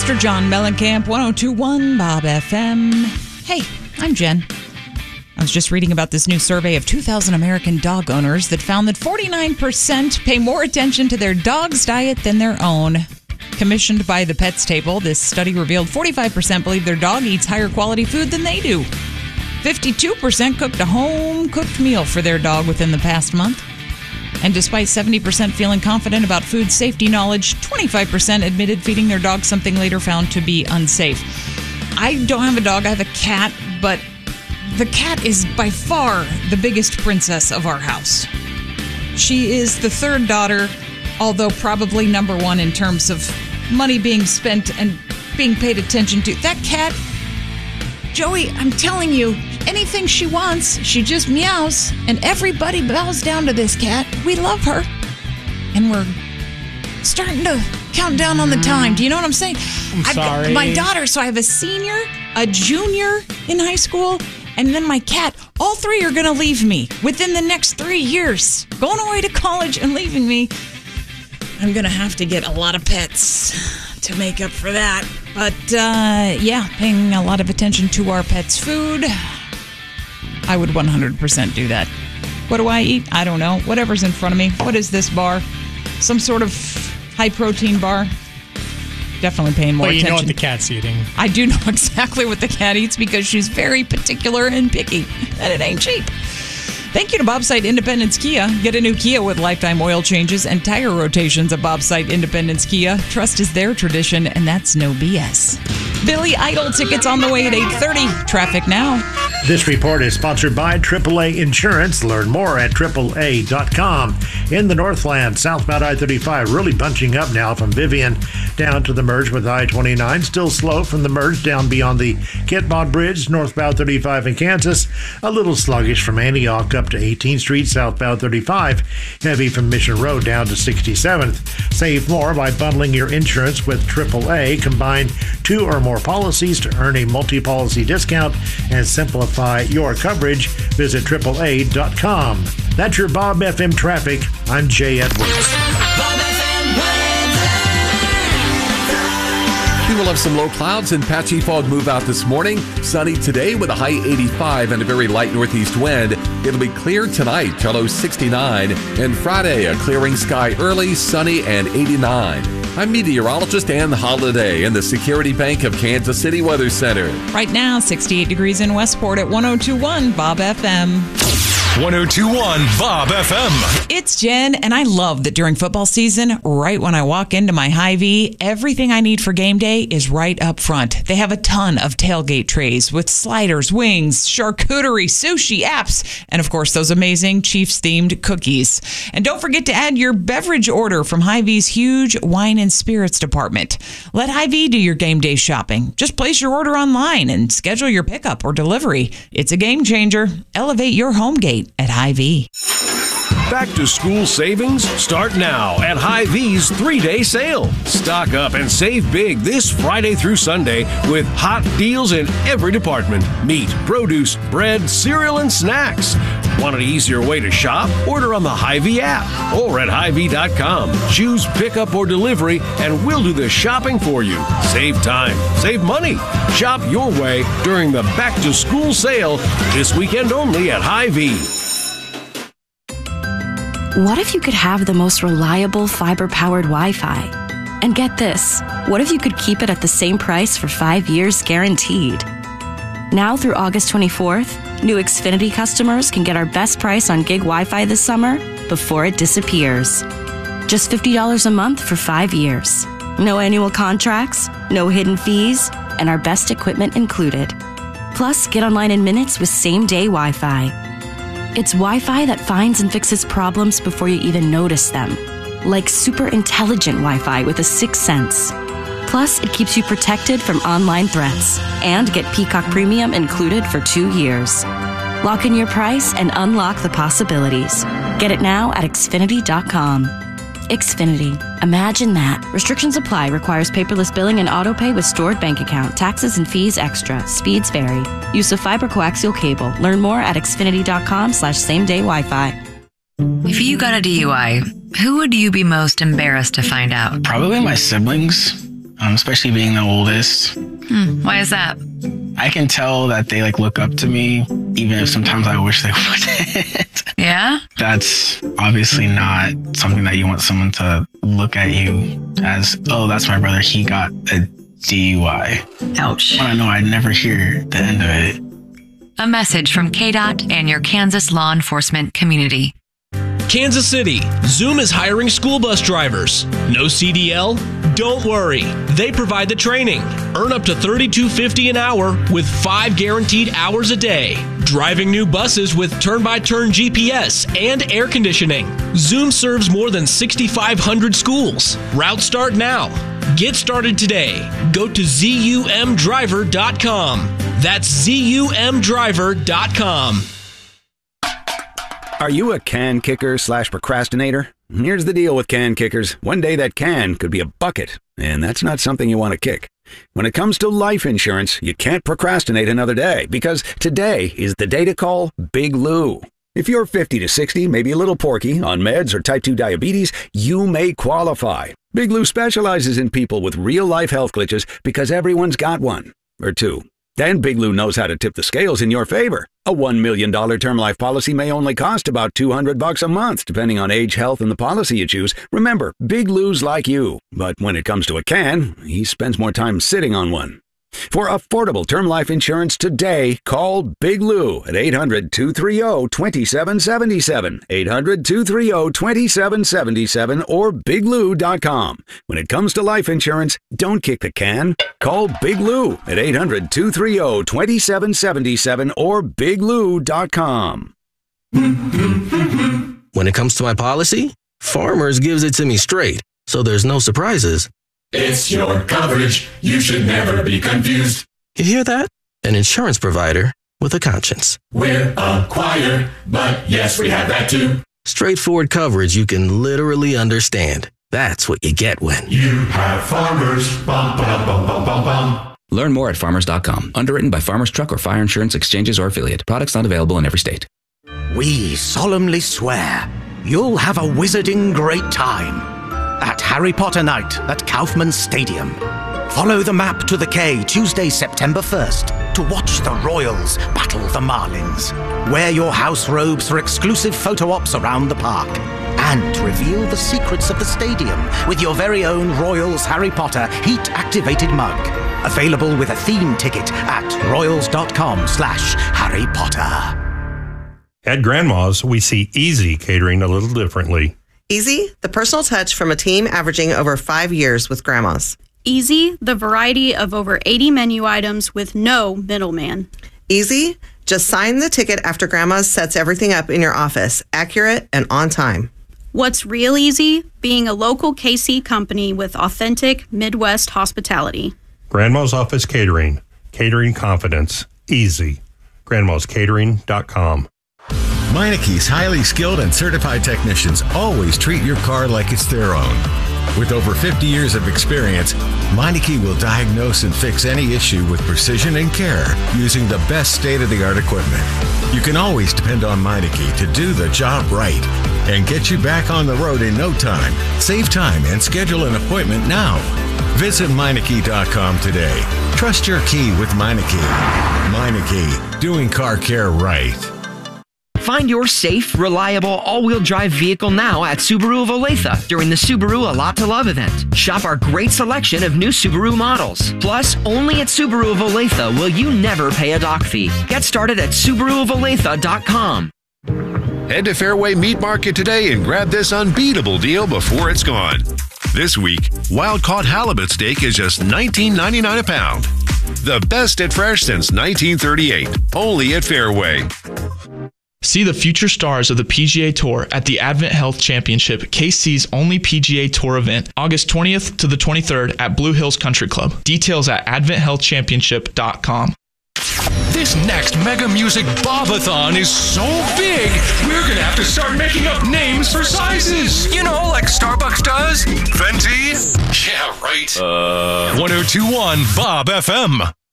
Mr. John Mellencamp, 102.1 Bob FM. Hey, I'm Jen. I was just reading about this new survey of 2,000 American dog owners that found that 49% pay more attention to their dog's diet than their own. Commissioned by the Pets Table, this study revealed 45% believe their dog eats higher quality food than they do. 52% cooked a home-cooked meal for their dog within the past month. And despite 70% feeling confident about food safety knowledge, 25% admitted feeding their dog something later found to be unsafe. I don't have a dog, I have a cat, but the cat is by far the biggest princess of our house. She is the third daughter, although probably number one in terms of money being spent and being paid attention to. That cat, Joey, I'm telling you, anything she wants, she just meows, and everybody bows down to this cat. We love her, and we're starting to count down on the time. Do you know what I'm saying? I'm sorry. My daughter, so I have a senior, a junior in high school, and then my cat. All three are going to leave me within the next 3 years, going away to college and leaving me. I'm going to have to get a lot of pets to make up for that. But, yeah, paying a lot of attention to our pets' food. I would 100% do that. What do I eat? I don't know. Whatever's in front of me. What is this bar? Some sort of high-protein bar? Definitely paying more attention. But you know what the cat's eating. I do know exactly what the cat eats because she's very particular and picky. And it ain't cheap. Thank you to Bobsite Independence Kia. Get a new Kia with lifetime oil changes and tire rotations at Bobsite Independence Kia. Trust is their tradition, and that's no BS. Billy Idol tickets on the way at 8:30. Traffic now. This report is sponsored by AAA Insurance. Learn more at AAA.com. In the Northland, southbound I-35 really bunching up now from Vivian down to the merge with I-29. Still slow from the merge down beyond the Kitmon Bridge, northbound 35 in Kansas. A little sluggish from Antioch up to 18th Street, southbound 35. Heavy from Mission Road down to 67th. Save more by bundling your insurance with AAA. Combine 2 or more policies to earn a multi-policy discount and simplify your coverage. Visit AAA.com. That's your Bob FM traffic. I'm Jay Edwards. We will have some low clouds and patchy fog move out this morning. Sunny today with a high 85 and a very light northeast wind. It'll be clear tonight, a low 69. And Friday, a clearing sky early, sunny and 89. I'm meteorologist Ann Holiday in the Security Bank of Kansas City Weather Center. Right now, 68 degrees in Westport at 102.1 Bob FM. 102.1 Bob FM. It's Jen, and I love that during football season, right when I walk into my Hy-Vee, everything I need for game day is right up front. They have a ton of tailgate trays with sliders, wings, charcuterie, sushi, apps, and of course those amazing Chiefs-themed cookies. And don't forget to add your beverage order from Hy-Vee's huge wine and spirits department. Let Hy-Vee do your game day shopping. Just place your order online and schedule your pickup or delivery. It's a game changer. Elevate your home gate at Hy-Vee. Back to school savings start now at Hy-Vee's 3-day sale. Stock up and save big this Friday through Sunday with hot deals in every department. Meat, produce, bread, cereal, and snacks. Want an easier way to shop? Order on the Hy-Vee app or at Hy-Vee.com. Choose pickup or delivery and we'll do the shopping for you. Save time, save money. Shop your way during the back to school sale this weekend only at Hy-Vee. What if you could have the most reliable fiber-powered Wi-Fi? And get this, what if you could keep it at the same price for 5 years guaranteed? Now through August 24th, new Xfinity customers can get our best price on gig Wi-Fi this summer before it disappears. Just $50 a month for 5 years. No annual contracts, no hidden fees, and our best equipment included. Plus, get online in minutes with same-day Wi-Fi. It's Wi-Fi that finds and fixes problems before you even notice them. Like super intelligent Wi-Fi with a 6th sense. Plus, it keeps you protected from online threats. And get Peacock Premium included for 2 years. Lock in your price and unlock the possibilities. Get it now at Xfinity.com. Xfinity. Imagine that. Restrictions apply. Requires paperless billing and autopay with stored bank account. Taxes and fees extra. Speeds vary. Use of fiber coaxial cable. Learn more at Xfinity.com/same-day Wi-Fi. If you got a DUI, who would you be most embarrassed to find out? Probably my siblings. especially being the oldest. Why is that? I can tell that they look up to me, even if sometimes I wish they wouldn't. Yeah? That's obviously not something that you want someone to look at you as, oh, that's my brother, he got a DUI. Ouch. When I know I'd never hear the end of it. A message from KDOT and your Kansas law enforcement community. Kansas City, Zoom is hiring school bus drivers. No CDL? Don't worry. They provide the training. Earn up to $32.50 an hour with 5 guaranteed hours a day. Driving new buses with turn-by-turn GPS and air conditioning. Zoom serves more than 6,500 schools. Routes start now. Get started today. Go to ZUMDriver.com. That's ZUMDriver.com. Are you a can kicker / procrastinator? Here's the deal with can kickers. One day that can could be a bucket, and that's not something you want to kick. When it comes to life insurance, you can't procrastinate another day, because today is the day to call Big Lou. If you're 50 to 60, maybe a little porky, on meds or type 2 diabetes, you may qualify. Big Lou specializes in people with real-life health glitches because everyone's got one, or two. Then Big Lou knows how to tip the scales in your favor. A $1 million term life policy may only cost about $200 a month, depending on age, health, and the policy you choose. Remember, Big Lou's like you, but when it comes to a can, he spends more time sitting on one. For affordable term life insurance today, call Big Lou at 800-230-2777, 800-230-2777, or biglou.com. When it comes to life insurance, don't kick the can. Call Big Lou at 800-230-2777 or biglou.com. When it comes to my policy, Farmers gives it to me straight, so there's no surprises. It's your coverage. You should never be confused. You hear that? An insurance provider with a conscience. We're a choir, but yes, we have that too. Straightforward coverage you can literally understand. That's what you get when you have Farmers. Bum, bum, bum, bum, bum, bum. Learn more at farmers.com. Underwritten by Farmers Truck or Fire Insurance Exchanges or Affiliate. Products not available in every state. We solemnly swear you'll have a wizarding great time at Harry Potter Night at Kaufman Stadium. Follow the map to the K Tuesday, September 1st to watch the Royals battle the Marlins. Wear your house robes for exclusive photo ops around the park. And reveal the secrets of the stadium with your very own Royals Harry Potter heat-activated mug. Available with a theme ticket at royals.com/Harry Potter. At Grandma's, we see Easy catering a little differently. Easy, the personal touch from a team averaging over 5 years with Grandma's. Easy, the variety of over 80 menu items with no middleman. Easy, just sign the ticket after Grandma's sets everything up in your office, accurate and on time. What's real easy? Being a local KC company with authentic Midwest hospitality. Grandma's Office Catering. Catering confidence. Easy. Grandma'sCatering.com. Meineke's highly skilled and certified technicians always treat your car like it's their own. With over 50 years of experience, Meineke will diagnose and fix any issue with precision and care using the best state-of-the-art equipment. You can always depend on Meineke to do the job right and get you back on the road in no time. Save time and schedule an appointment now. Visit Meineke.com today. Trust your key with Meineke. Meineke, doing car care right. Find your safe, reliable, all-wheel drive vehicle now at Subaru of Olathe during the Subaru A Lot to Love event. Shop our great selection of new Subaru models. Plus, only at Subaru of Olathe will you never pay a dock fee. Get started at SubaruofOlathe.com. Head to Fairway Meat Market today and grab this unbeatable deal before it's gone. This week, wild-caught halibut steak is just $19.99 a pound. The best at fresh since 1938. Only at Fairway. See the future stars of the PGA Tour at the Advent Health Championship, KC's only PGA Tour event, August 20th to the 23rd at Blue Hills Country Club. Details at adventhealthchampionship.com. This next Mega Music Bob-a-thon is so big, we're going to have to start making up names for sizes. You know, like Starbucks does. Venti? Yeah, right. 1021 Bob FM.